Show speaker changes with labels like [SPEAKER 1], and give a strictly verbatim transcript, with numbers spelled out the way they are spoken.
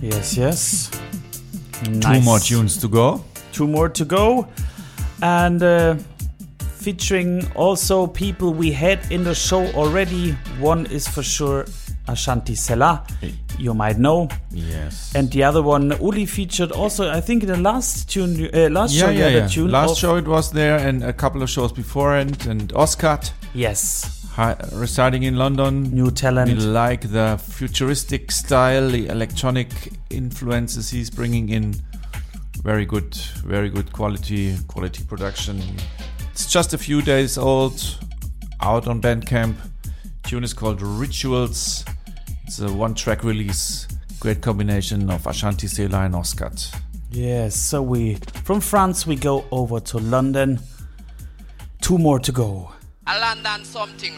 [SPEAKER 1] Yes, yes. Nice.
[SPEAKER 2] Two more tunes to go.
[SPEAKER 1] Two more to go. And uh, featuring also people we had in the show already. One is for sure Ashanti Sela, you might know.
[SPEAKER 2] Yes.
[SPEAKER 1] And the other one, Uli featured also, I think in the last tune, uh, last
[SPEAKER 2] yeah,
[SPEAKER 1] show,
[SPEAKER 2] yeah,
[SPEAKER 1] yeah,
[SPEAKER 2] yeah.
[SPEAKER 1] the tune.
[SPEAKER 2] Last
[SPEAKER 1] of,
[SPEAKER 2] show it was there, and a couple of shows before, and and Oscar.
[SPEAKER 1] Yes.
[SPEAKER 2] Hi, residing in London.
[SPEAKER 1] New talent.
[SPEAKER 2] We like the futuristic style, the electronic influences he's bringing in. Very good, very good quality, quality production. It's just a few days old, out on Bandcamp. Tune is called Rituals. It's a one-track release. Great combination of Ashanti Sela and Oscar.
[SPEAKER 1] Yes, so we from France we go over to London. Two more to go.
[SPEAKER 3] A London something